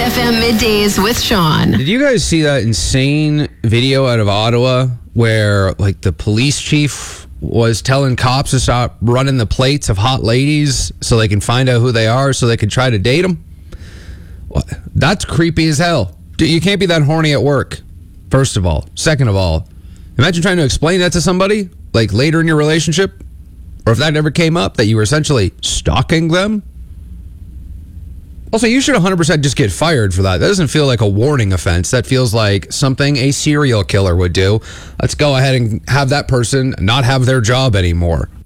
FM middays with Sean. Did you guys see that insane video out of Ottawa where like the police chief was telling cops to stop running the plates of hot ladies so they can find out who they are so they can try to date them? That's creepy as hell. Dude, you can't be that horny at work, first of all. Second of all, imagine trying to explain that to somebody like later in your relationship, or if that ever came up, that you were essentially stalking them. Also, you should 100% just get fired for that. That doesn't feel like a warning offense. That feels like something a serial killer would do. Let's go ahead and have that person not have their job anymore.